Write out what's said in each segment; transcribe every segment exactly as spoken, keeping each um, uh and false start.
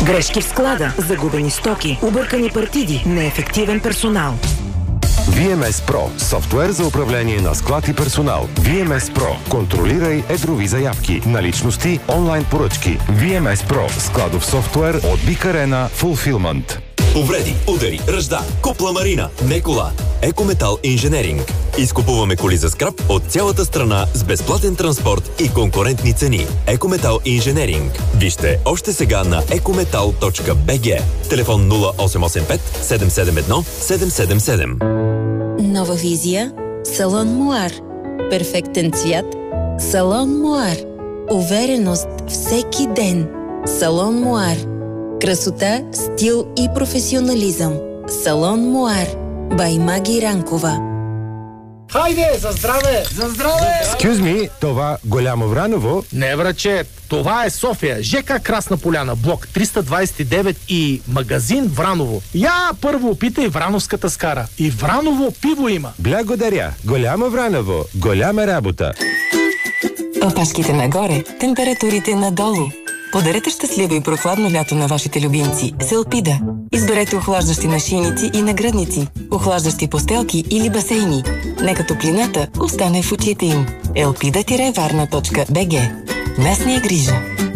Грешки в склада, загубени стоки, объркани партиди, неефективен персонал. ви ем ес Pro – софтуер за управление на склад и персонал. ви ем ес Pro – контролирай едрови заявки, наличности, онлайн поръчки. ви ем ес Pro – складов софтуер от Big Arena Fulfillment. Повреди, удари, ръжда, купла марина, не кола. Екометал Инженеринг. Изкупуваме коли за скрап от цялата страна с безплатен транспорт и конкурентни цени. Екометал Инженеринг. Вижте още сега на екометал точка би джи. Телефон нула осем осем пет седем седем едно седем седем седем. Нова визия. Салон Муар. Перфектен цвят. Салон Муар. Увереност всеки ден. Салон Муар. Красота, стил и професионализъм. Салон Муар. Бай Маги Ранкова. Хайде, за здраве! За здраве! Excuse me, това Голямо Враново? Не, враче, това е София, ЖК Красна поляна, блок триста двадесет и девет и магазин Враново. Я първо опитай врановската скара. И Враново пиво има. Благодаря. Голямо Враново. Голяма работа. Опашките нагоре, температурите надолу. Подарете щастливо и прохладно лято на вашите любимци с Елпида. Изберете охлаждащи нашийници и нагръдници, охлаждащи постелки или басейни. Нека топлината остане в очите им. елпида варна точка би джи. Нас ни е грижа.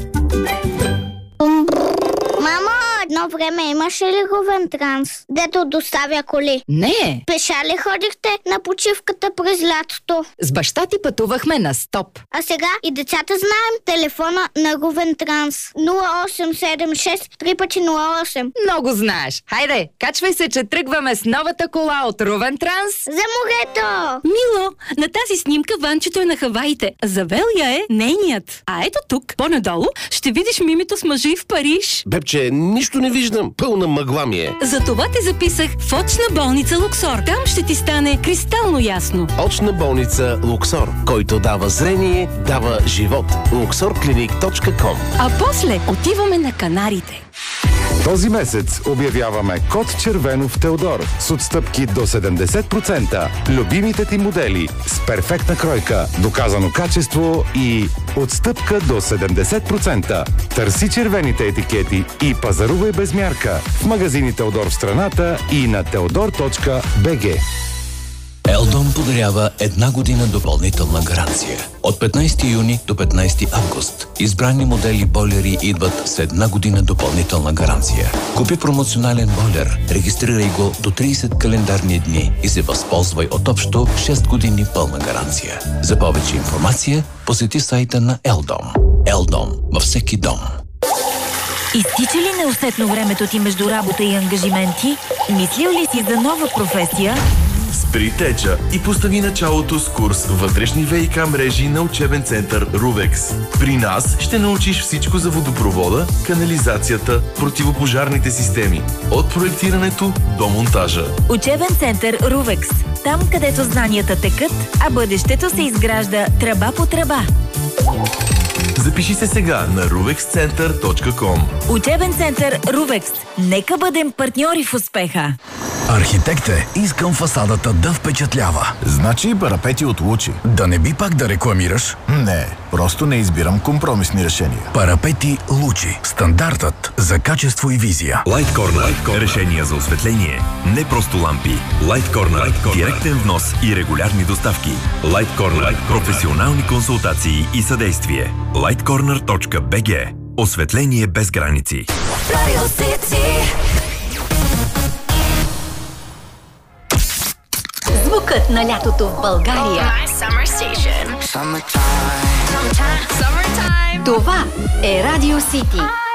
Мамо, едно време имаше ли Рувен Транс, дето доставя коли? Не. Пеша ли ходихте на почивката през лятото? С баща ти пътувахме на стоп. А сега и децата знаем телефона на Рувен Транс. нула осем седем шест три пъти нула осем. Много знаеш. Хайде, качвай се, че тръгваме с новата кола от Рувен Транс. За морето! Мило, на тази снимка Ванчето е на Хаваите. Завел я е нейният. А ето тук, по-надолу, ще видиш мимито с мъжи в Париж. Бебче, нищо не виждам. Пълна мъгла ми е. Затова те записах в очна болница Луксор. Там ще ти стане кристално ясно. Очна болница Луксор, който дава зрение, дава живот. луксор клиник точка ком. А после отиваме на Канарите. Този месец обявяваме код червено в Теодор с отстъпки до седемдесет процента. Любимите ти модели с перфектна кройка, доказано качество и отстъпка до седемдесет процента. Търси червените етикети и пазарувай без мярка в магазини Теодор в страната и на теодор точка би джи. Елдом подарява една година допълнителна гаранция. От петнадесети юни до петнадесети август. Избрани модели бойлери идват с една година допълнителна гаранция. Купи промоционален бойлер, регистрирай го до тридесет календарни дни и се възползвай от общо шест години пълна гаранция. За повече информация посети сайта на Елдом. Елдом във всеки дом. Изтича ли неусетно времето ти между работа и ангажименти? Мислил ли си за нова професия? Спри теча и постави началото с курс вътрешни ВиК мрежи на учебен център Рувекс. При нас ще научиш всичко за водопровода, канализацията, противопожарните системи, от проектирането до монтажа. Учебен център Рувекс. Там, където знанията текат, а бъдещето се изгражда тръба по тръба. Запиши се сега на рувекс център точка ком. Учебен център Рувекс. Нека бъдем партньори в успеха. Архитект е, искам фасадата да впечатлява. Значи парапети от Лучи. Да не би пак да рекламираш? Не, просто не избирам компромисни решения. Парапети Лучи. Стандартът за качество и визия. Light Corner. Решения за осветление. Не просто лампи. Light Corner. Директен внос и регулярни доставки. Light Corner. Професионални консултации и съдействие. лайт корнер точка би джи. Осветление без граници. Звукът на лятото в България. Това е Радио Сити.